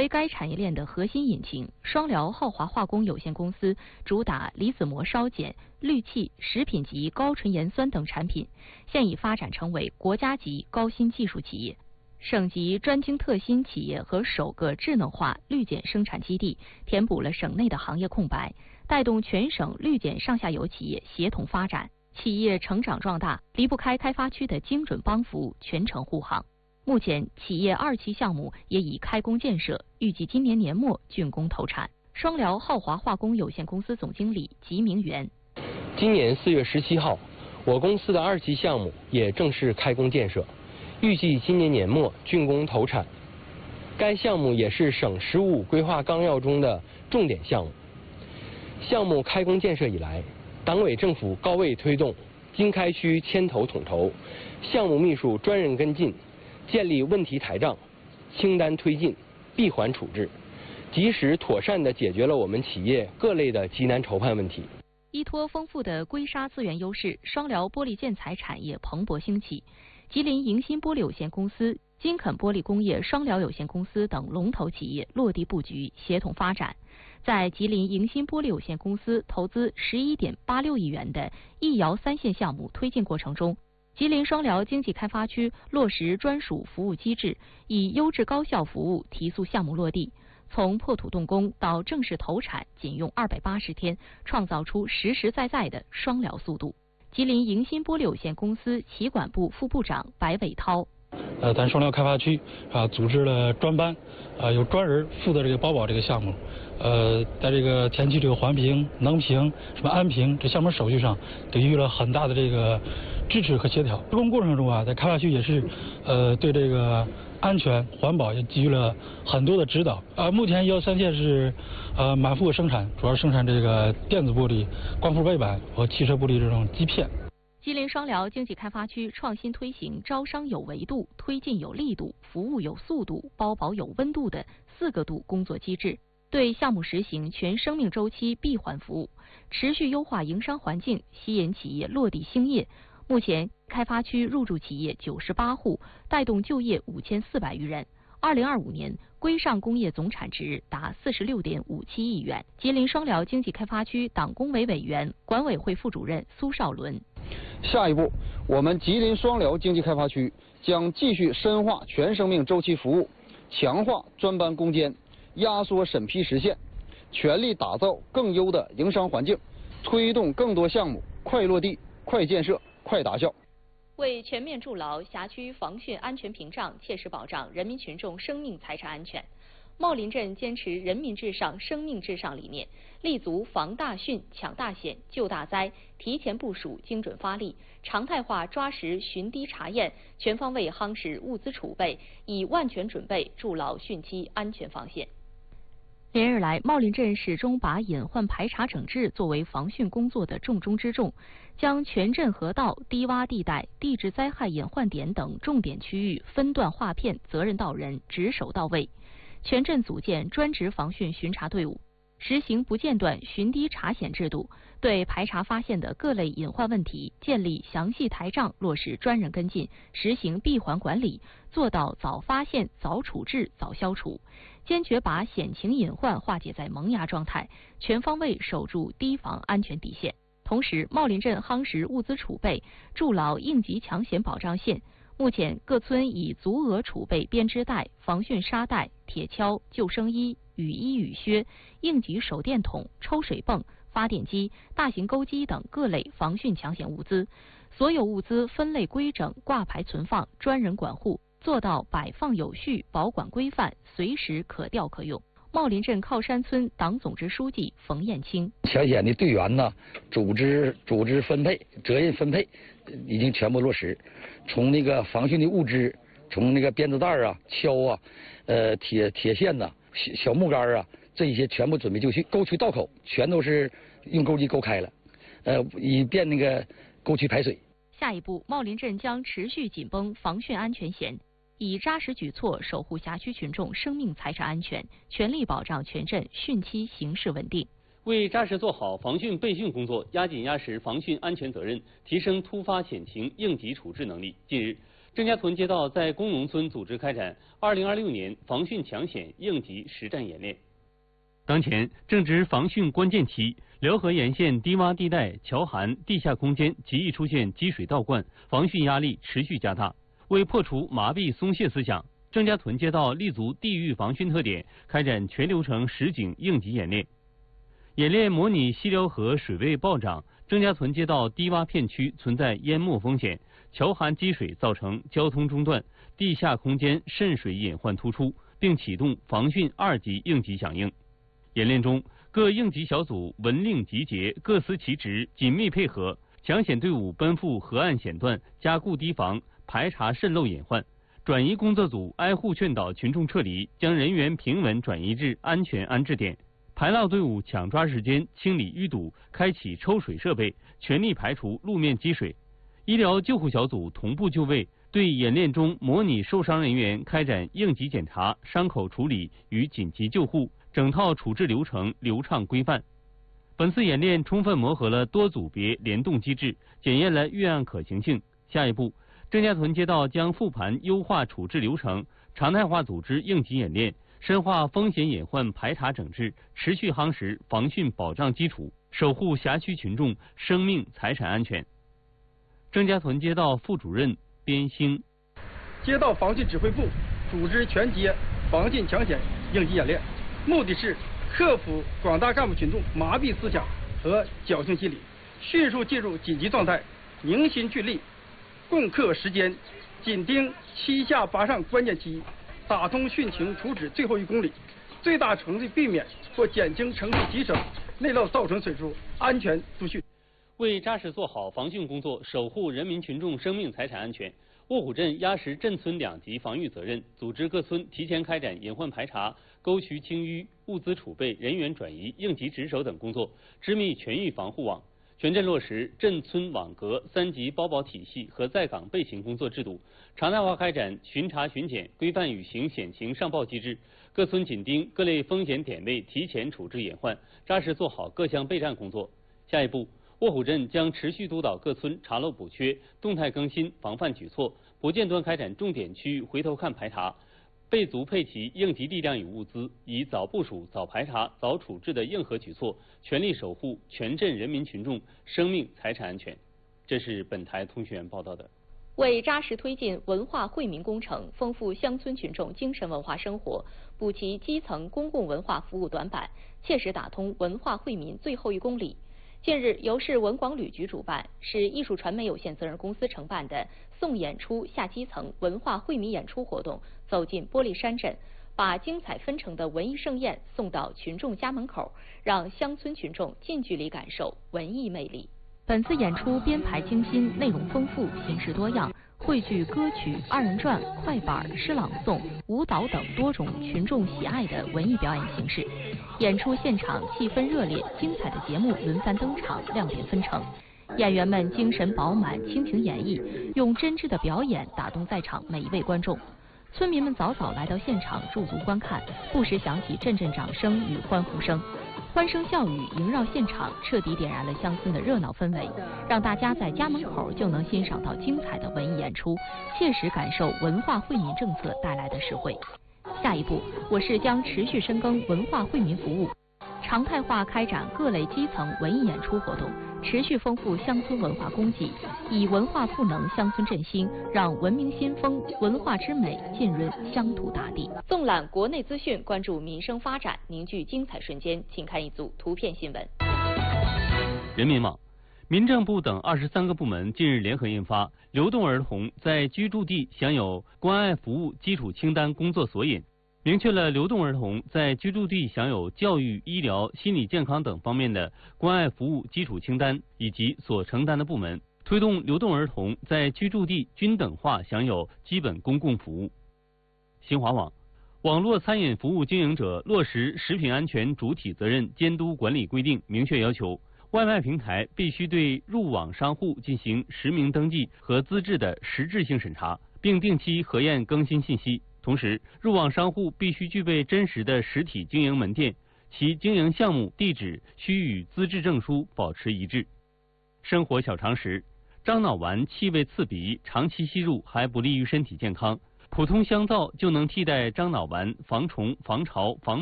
为该产业链的核心引擎，双辽浩华化工有限公司主打离子膜烧碱、氯气、食品级高纯盐酸等产品，现已发展成为国家级高新技术企业。省级专精特新企业和首个智能化氯碱生产基地，填补了省内的行业空白，带动全省氯碱上下游企业协同发展，企业成长壮大，离不开开发区的精准帮扶，全程护航。目前，企业2期项目也已开工建设，预计今年年末竣工投产。双辽浩华化工有限公司总经理吉明元： 今年4月17号，我公司的2期项目也正式开工建设，预计今年年末竣工投产。该项目也是省“十五”规划纲要中的重点项目。项目开工建设以来，党委政府高位推动经开区牵头统筹，项目秘书专人跟进，建立问题台账、清单推进、闭环处置，及时妥善地解决了我们企业各类的急难愁盼问题。 依托丰富的硅砂资源优势，双辽玻璃建材产业蓬勃兴起。吉林迎新玻璃有限公司、金肯玻璃工业双辽有限公司等龙头企业落地布局，协同发展。在吉林迎新玻璃有限公司投资11.86亿元的义窑3线项目推进过程中，吉林双辽经济开发区落实专属服务机制，以优质高效服务提速项目落地。从破土动工到正式投产，仅用280天，创造出实实在在的双辽速度。吉林迎新玻璃有限公司企管部副部长白伟涛： 咱双辽开发区组织了专班，有专人负责这个包保这个项目。在这个前期这个环评、能评、什么安评这项目手续上，给予了很大的这个支持和协调。施工过程中在开发区也是对这个安全环保也给予了很多的指导。目前113线是满负荷生产，主要生产这个电子玻璃、光伏背板和汽车玻璃这种基片。 吉林双辽经济开发区创新推行招商有维度、推进有力度、服务有速度、包保有温度的4个度工作机制，对项目实行全生命周期闭环服务，持续优化营商环境，吸引企业落地兴业。目前，开发区入驻企业98户，带动就业5400余人。2025年，规上工业总产值达46.57亿元。吉林双辽经济开发区党工委委员、管委会副主任苏少伦： 下一步，我们吉林双辽经济开发区将继续深化全生命周期服务，强化专班攻坚，压缩审批时限，全力打造更优的营商环境，推动更多项目快落地、快建设、快达效。 为全面筑牢辖区防汛安全屏障，切实保障人民群众生命财产安全，茂林镇坚持人民至上、生命至上理念，立足防大汛、抢大险、救大灾，提前部署、精准发力，常态化抓实巡堤查验，全方位夯实物资储备，以万全准备筑牢汛期安全防线。连日来，茂林镇始终把隐患排查整治作为防汛工作的重中之重，将全镇河道、低洼地带、地质灾害隐患点等重点区域分段划片，责任到人，值守到位。全镇组建专职防汛巡查队伍，实行不间断巡堤查险制度，对排查发现的各类隐患问题建立详细台账，落实专人跟进，实行闭环管理，做到早发现、早处置、早消除。坚决把险情隐患化解在萌芽状态，全方位守住堤防安全底线。同时，茂林镇夯实物资储备，筑牢应急抢险保障线。目前，各村已足额储备编织袋、防汛沙袋、铁锹、救生衣、雨衣雨靴、应急手电筒、抽水泵、发电机、大型钩机等各类防汛抢险物资。所有物资分类规整，挂牌存放，专人管护，做到摆放有序、保管规范，随时可调可用。茂林镇靠山村党总支书记冯艳清： 抢险的队员呢，组织分配、责任分配已经全部落实。从那个防汛的物资，从那个编织袋锹铁线小木杆这一些全部准备就绪，沟渠道口全都是用钩机钩开了，以便那个沟渠排水。 下一步，茂林镇将持续紧绷防汛安全弦，以扎实举措守护辖区群众生命财产安全，全力保障全镇汛期形势稳定。 为扎实做好防汛备汛工作，压紧压实防汛安全责任，提升突发险情应急处置能力，近日， 郑家屯街道在工农村组织开展2026年防汛抢险应急实战演练。当前正值防汛关键期，辽河沿线低洼地带、桥涵、地下空间极易出现积水倒灌，防汛压力持续加大。为破除麻痹松懈思想，郑家屯街道立足地域防汛特点，开展全流程实景应急演练。演练模拟西辽河水位暴涨，郑家屯街道低洼片区存在淹没风险，桥涵积水造成交通中断，地下空间渗水隐患突出，并启动防汛2级应急响应。演练中，各应急小组闻令集结，各司其职，紧密配合，抢险队伍奔赴河岸险段，加固堤防，排查渗漏隐患。转移工作组挨户劝导群众撤离，将人员平稳转移至安全安置点。排涝队伍抢抓时间清理淤堵，开启抽水设备，全力排除路面积水。医疗救护小组同步就位，对演练中模拟受伤人员开展应急检查、伤口处理与紧急救护，整套处置流程流畅规范。本次演练充分磨合了多组别联动机制，检验了预案可行性。下一步，郑家屯街道将复盘优化处置流程，常态化组织应急演练，深化风险隐患排查整治，持续夯实防汛保障基础，守护辖区群众生命财产安全。郑家屯街道副主任边兴， 街道防汛指挥部组织全街防汛抢险应急演练，目的是克服广大干部群众麻痹思想和侥幸心理，迅速进入紧急状态，凝心聚力，共克时艰，紧盯7下8上关键期，打通汛情处置最后1公里，最大程度避免或减轻城市集省、内涝造成损失，安全度汛。 为扎实做好防汛工作，守护人民群众生命财产安全，卧虎镇压实镇村2级防御责任，组织各村提前开展隐患排查、沟渠清淤、物资储备、人员转移、应急值守等工作，织密全域防护网，全镇落实镇村网格3级包保体系和在岗备勤工作制度，常态化开展巡查巡检，规范雨行险情上报机制。各村紧盯各类风险点位，提前处置隐患，扎实做好各项备战工作。下一步，卧虎镇将持续督导各村查漏补缺，动态更新防范举措，不间断开展重点区域回头看排查，备足配齐应急力量与物资，以早部署、早排查、早处置的硬核举措，全力守护全镇人民群众生命财产安全。这是本台通讯员报道的。 为扎实推进文化惠民工程，丰富乡村群众精神文化生活，补齐基层公共文化服务短板，切实打通文化惠民最后1公里。近日，由市文广旅局主办、市艺术传媒有限责任公司承办的送演出下基层文化惠民演出活动走进玻璃山镇，把精彩纷呈的文艺盛宴送到群众家门口，让乡村群众近距离感受文艺魅力。本次演出编排精心，内容丰富，形式多样，汇聚歌曲、2人转、快板、诗朗诵、舞蹈等多种群众喜爱的文艺表演形式。演出现场气氛热烈，精彩的节目轮番登场，亮点纷呈。演员们精神饱满，倾情演绎，用真挚的表演打动在场每一位观众。村民们早早来到现场驻足观看，不时响起阵阵掌声与欢呼声。欢声笑语萦绕现场，彻底点燃了乡村的热闹氛围，让大家在家门口就能欣赏到精彩的文艺演出，切实感受文化惠民政策带来的实惠。下一步，我市将持续深耕文化惠民服务，常态化开展各类基层文艺演出活动，持续丰富乡村文化供给，以文化赋能乡村振兴，让文明先锋、文化之美浸润乡土大地。纵览国内资讯，关注民生发展，凝聚精彩瞬间，请看一组图片新闻。 人民网。民政部等23个部门近日联合印发《流动儿童在居住地享有关爱服务基础清单工作索引》，明确了流动儿童在居住地享有教育、医疗、心理健康等方面的关爱服务基础清单以及所承担的部门，推动流动儿童在居住地均等化享有基本公共服务。新华网。网络餐饮服务经营者落实食品安全主体责任监督管理规定，明确要求外卖平台必须对入网商户进行实名登记和资质的实质性审查，并定期核验更新信息。同时，入网商户必须具备真实的实体经营门店，其经营项目、地址需与资质证书保持一致。生活小常识： 樟脑丸气味刺鼻，长期吸入还不利于身体健康。普通香皂就能替代樟脑丸防虫、防潮、防